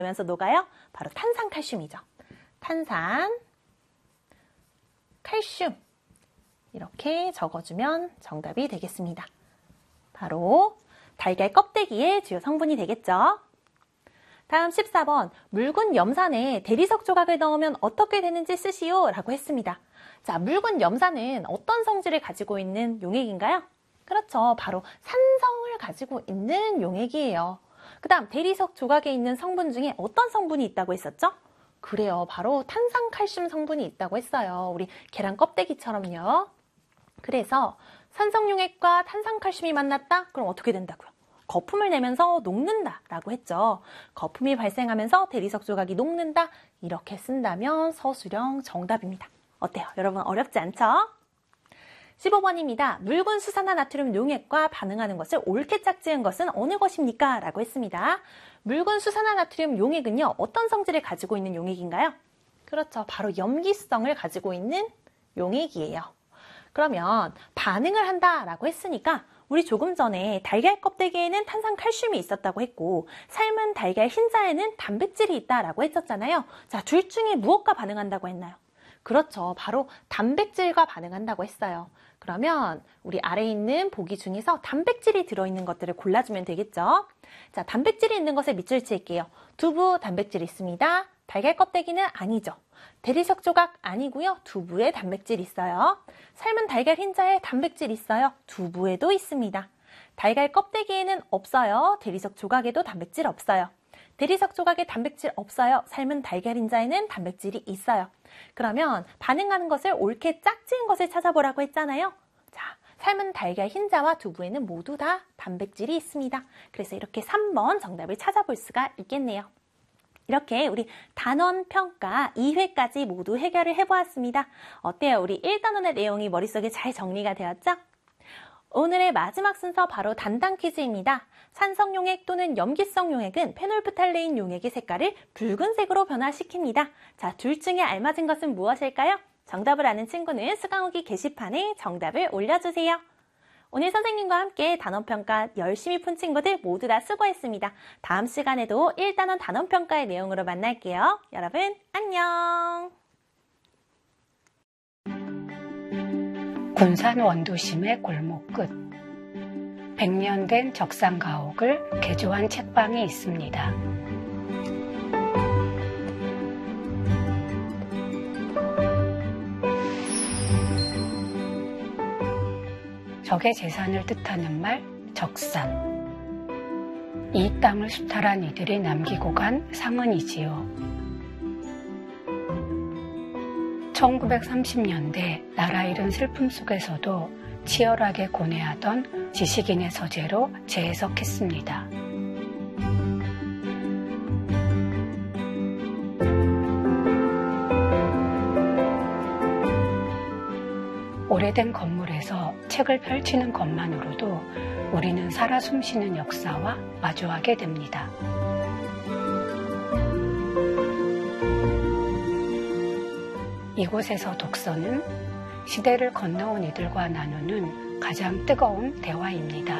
면서 녹아요? 바로 탄산칼슘이죠. 탄산, 칼슘 이렇게 적어주면 정답이 되겠습니다. 바로 달걀 껍데기의 주요 성분이 되겠죠. 다음 14번 묽은 염산에 대리석 조각을 넣으면 어떻게 되는지 쓰시오 라고 했습니다. 자, 묽은 염산은 어떤 성질을 가지고 있는 용액인가요? 그렇죠. 바로 산성을 가지고 있는 용액이에요. 그 다음 대리석 조각에 있는 성분 중에 어떤 성분이 있다고 했었죠? 그래요. 바로 탄산칼슘 성분이 있다고 했어요. 우리 계란 껍데기처럼요. 그래서 산성용액과 탄산칼슘이 만났다? 그럼 어떻게 된다고요? 거품을 내면서 녹는다 라고 했죠. 거품이 발생하면서 대리석 조각이 녹는다 이렇게 쓴다면 서술형 정답입니다. 어때요? 여러분 어렵지 않죠? 15번입니다. 묽은 수산화나트륨 용액과 반응하는 것을 옳게 짝지은 것은 어느 것입니까? 라고 했습니다. 묽은 수산화나트륨 용액은요. 어떤 성질을 가지고 있는 용액인가요? 그렇죠. 바로 염기성을 가지고 있는 용액이에요. 그러면 반응을 한다라고 했으니까 우리 조금 전에 달걀 껍데기에는 탄산칼슘이 있었다고 했고 삶은 달걀 흰자에는 단백질이 있다라고 했었잖아요. 자, 둘 중에 무엇과 반응한다고 했나요? 그렇죠. 바로 단백질과 반응한다고 했어요. 그러면 우리 아래에 있는 보기 중에서 단백질이 들어있는 것들을 골라주면 되겠죠. 자, 단백질이 있는 것에 밑줄 칠게요. 두부 단백질 있습니다. 달걀 껍데기는 아니죠. 대리석 조각 아니고요. 두부에 단백질 있어요. 삶은 달걀 흰자에 단백질 있어요. 두부에도 있습니다. 달걀 껍데기에는 없어요. 대리석 조각에도 단백질 없어요. 대리석 조각에 단백질 없어요. 삶은 달걀 흰자에는 단백질이 있어요. 그러면 반응하는 것을 옳게 짝지은 것을 찾아보라고 했잖아요. 자, 삶은 달걀 흰자와 두부에는 모두 다 단백질이 있습니다. 그래서 이렇게 3번 정답을 찾아볼 수가 있겠네요. 이렇게 우리 단원 평가 2회까지 모두 해결을 해보았습니다. 어때요? 우리 1단원의 내용이 머릿속에 잘 정리가 되었죠? 오늘의 마지막 순서 바로 단당 퀴즈입니다. 산성용액 또는 염기성 용액은 페놀프탈레인 용액의 색깔을 붉은색으로 변화시킵니다. 자, 둘 중에 알맞은 것은 무엇일까요? 정답을 아는 친구는 수강후기 게시판에 정답을 올려주세요. 오늘 선생님과 함께 단원평가 열심히 푼 친구들 모두 다 수고했습니다. 다음 시간에도 1단원 단원평가의 내용으로 만날게요. 여러분 안녕. 군산 원도심의 골목 끝 100년 된 적상 가옥을 개조한 책방이 있습니다. 적의 재산을 뜻하는 말 적산. 이 땅을 수탈한 이들이 남기고 간 상흔이지요. 1930년대 나라 잃은 슬픔 속에서도 치열하게 고뇌하던 지식인의 서재로 재해석했습니다. 오래된 건물에서 책을 펼치는 것만으로도 우리는 살아 숨쉬는 역사와 마주하게 됩니다. 이곳에서 독서는 시대를 건너온 이들과 나누는 가장 뜨거운 대화입니다.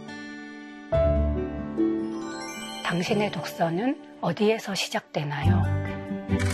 당신의 독서는 어디에서 시작되나요?